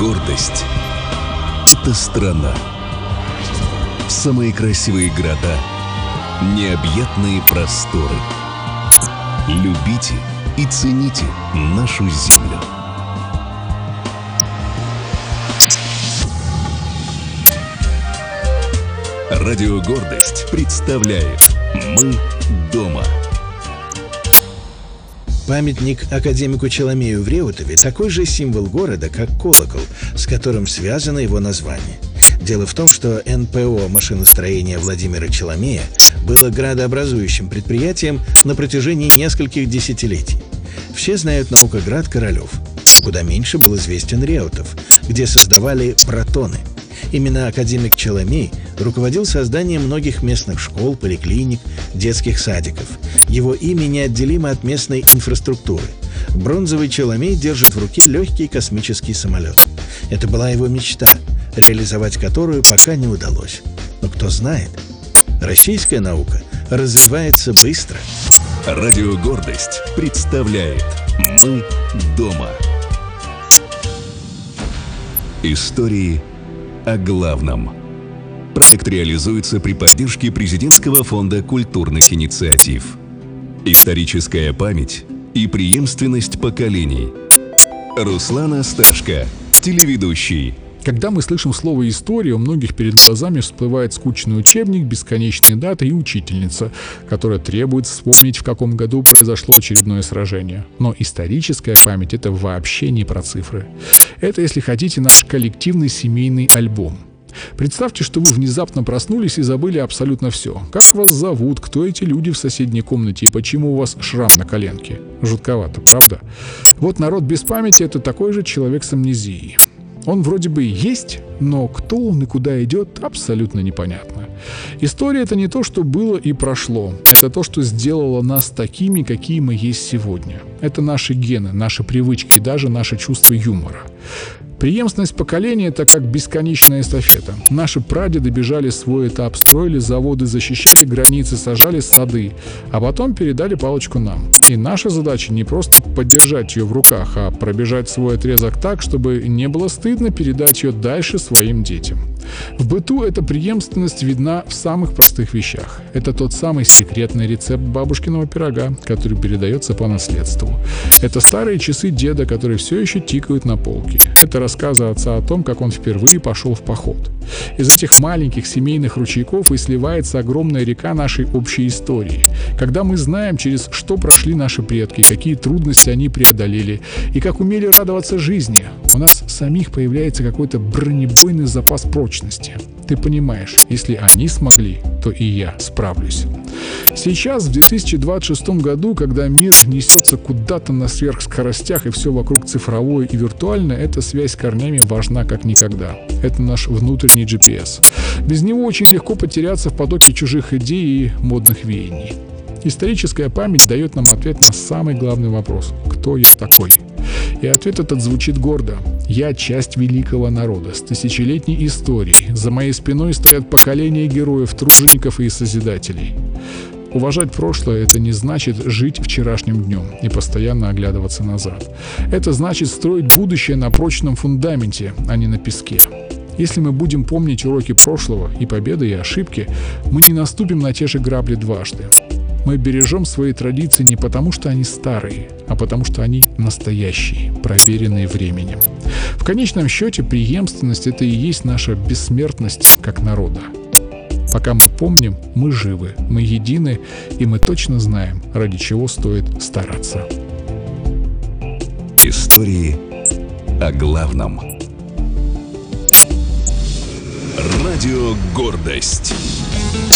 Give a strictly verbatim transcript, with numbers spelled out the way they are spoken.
Гордость — это страна. Самые красивые города, необъятные просторы. Любите и цените нашу землю. Радио «Гордость» представляет «Мы дома». Памятник академику Челомею в Реутове – такой же символ города, как колокол, с которым связано его название. Дело в том, что эн пэ о машиностроения Владимира Челомея было градообразующим предприятием на протяжении нескольких десятилетий. Все знают наукоград Королев. Куда меньше был известен Реутов, где создавали протоны. Именно академик Челомей руководил созданием многих местных школ, поликлиник, детских садиков. Его имя неотделимо от местной инфраструктуры. Бронзовый Челомей держит в руке легкий космический самолет. Это была его мечта, реализовать которую пока не удалось. Но кто знает, российская наука развивается быстро. Радио «Гордость» представляет «Мы дома». Истории о главном. Проект реализуется при поддержке Президентского фонда культурных инициатив. Историческая память и преемственность поколений. Руслан Асташко, телеведущий. Когда мы слышим слово «история», у многих перед глазами всплывает скучный учебник, бесконечные даты и учительница, которая требует вспомнить, в каком году произошло очередное сражение. Но историческая память — это вообще не про цифры. Это, если хотите, наш коллективный семейный альбом. Представьте, что вы внезапно проснулись и забыли абсолютно все. Как вас зовут, кто эти люди в соседней комнате и почему у вас шрам на коленке. Жутковато, правда? Вот народ без памяти — это такой же человек с амнезией. Он вроде бы и есть, но кто он и куда идет, абсолютно непонятно. История — это не то, что было и прошло. Это то, что сделало нас такими, какие мы есть сегодня. Это наши гены, наши привычки и даже наше чувство юмора. Преемственность поколения — это как бесконечная эстафета. Наши прадеды бежали свой этап, строили заводы, защищали границы, сажали сады, а потом передали палочку нам. И наша задача не просто поддержать ее в руках, а пробежать свой отрезок так, чтобы не было стыдно передать ее дальше своим детям. В быту эта преемственность видна в самых простых вещах. Это тот самый секретный рецепт бабушкиного пирога, который передается по наследству. Это старые часы деда, которые все еще тикают на полке. Это рассказы отца о том, как он впервые пошел в поход. Из этих маленьких семейных ручейков и сливается огромная река нашей общей истории. Когда мы знаем, через что прошли наши предки, какие трудности они преодолели и как умели радоваться жизни, у нас самих появляется какой-то бронебойный запас прочности. Ты понимаешь, если они смогли, то и я справлюсь. Сейчас, в две тысячи двадцать шестом году, когда мир несется куда-то на сверхскоростях и все вокруг цифровое и виртуальное, эта связь с корнями важна как никогда. Это наш внутренний джи пи эс. Без него очень легко потеряться в потоке чужих идей и модных веяний. Историческая память дает нам ответ на самый главный вопрос – кто я такой? И ответ этот звучит гордо. Я часть великого народа с тысячелетней историей. За моей спиной стоят поколения героев, тружеников и созидателей. Уважать прошлое — это не значит жить вчерашним днем и постоянно оглядываться назад. Это значит строить будущее на прочном фундаменте, а не на песке. Если мы будем помнить уроки прошлого, и победы, и ошибки, мы не наступим на те же грабли дважды. Мы бережем свои традиции не потому, что они старые, а потому, что они настоящие, проверенные временем. В конечном счете, преемственность — это и есть наша бессмертность как народа. Пока мы помним, мы живы, мы едины, и мы точно знаем, ради чего стоит стараться. Истории о главном. Радио «Гордость».